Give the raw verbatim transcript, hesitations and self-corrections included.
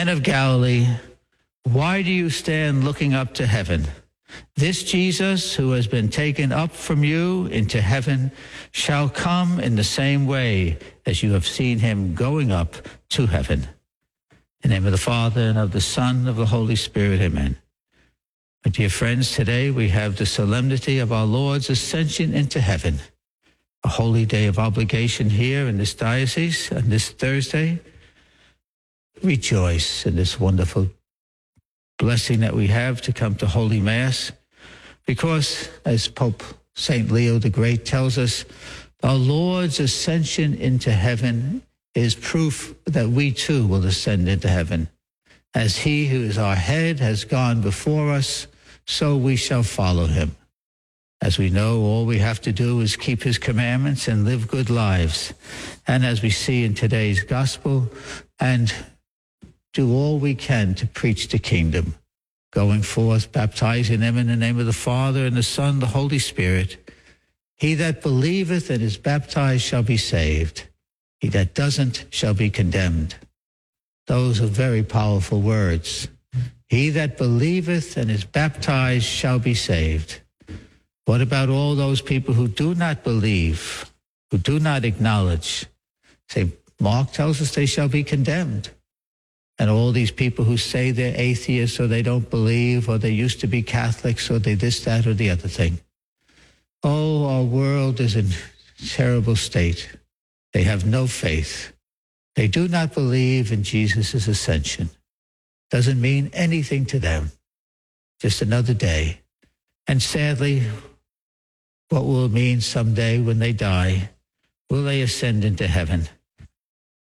Men of Galilee, why do you stand looking up to heaven? This Jesus who has been taken up from you into heaven shall come in the same way as you have seen him going up to heaven. In the name of the Father, and of the Son, and of the Holy Spirit, amen. My dear friends, today we have the solemnity of our Lord's ascension into heaven, a holy day of obligation here in this diocese on this Thursday. Rejoice in this wonderful blessing that we have to come to Holy Mass, because, as Pope Saint Leo the Great tells us, our Lord's ascension into heaven is proof that we too will ascend into heaven. As he who is our head has gone before us, so we shall follow him. As we know, all we have to do is keep his commandments and live good lives. And as we see in today's gospel, and do all we can to preach the kingdom, going forth, baptizing them in the name of the Father and the Son, and the Holy Spirit. He that believeth and is baptized shall be saved. He that doesn't shall be condemned. Those are very powerful words. He that believeth and is baptized shall be saved. What about all those people who do not believe, who do not acknowledge? Saint Mark tells us they shall be condemned. And all these people who say they're atheists, or they don't believe, or they used to be Catholics, or they this, that, or the other thing. Oh, our world is in a terrible state. They have no faith. They do not believe in Jesus' ascension. Doesn't mean anything to them. Just another day. And sadly, what will it mean someday when they die? Will they ascend into heaven?